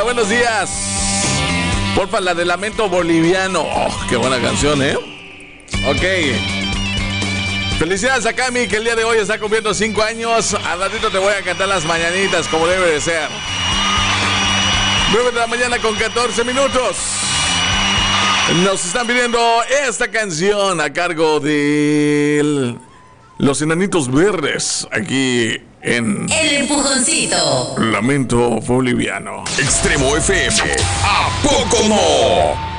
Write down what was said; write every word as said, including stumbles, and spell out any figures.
buenos días. Porfa, la de Lamento Boliviano. Oh, qué buena canción, ¿eh? Ok. Felicidades a Cami, que el día de hoy está cumpliendo cinco años. Al ratito te voy a cantar las mañanitas, como debe de ser. nueve de la mañana con catorce minutos. Nos están pidiendo esta canción a cargo de Los Enanitos Verdes, aquí en El Empujoncito. Lamento Boliviano. Extremo F M. ¿A poco no?